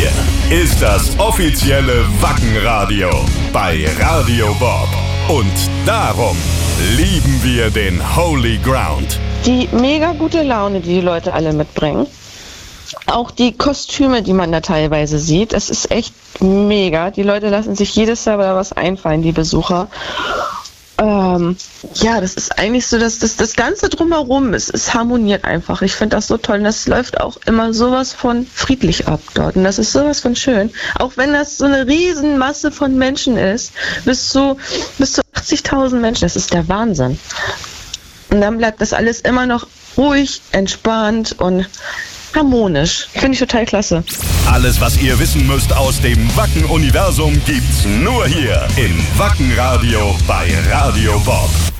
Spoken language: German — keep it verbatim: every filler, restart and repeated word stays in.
Hier ist das offizielle Wackenradio bei Radio Bob. Und darum lieben wir den Holy Ground. Die mega gute Laune, die die Leute alle mitbringen. Auch die Kostüme, die man da teilweise sieht, das ist echt mega. Die Leute lassen sich jedes Jahr wieder was einfallen, die Besucher. Ähm, ja, das ist eigentlich so, dass das, das Ganze drumherum ist, es harmoniert einfach. Ich finde das so toll und das läuft auch immer sowas von friedlich ab dort und das ist sowas von schön. Auch wenn das so eine Riesenmasse von Menschen ist, bis zu, bis zu achtzigtausend Menschen, das ist der Wahnsinn. Und dann bleibt das alles immer noch ruhig, entspannt und harmonisch. Finde ich total klasse. Alles, was ihr wissen müsst aus dem Wacken-Universum, gibt's nur hier im Wackenradio bei Radio Bob.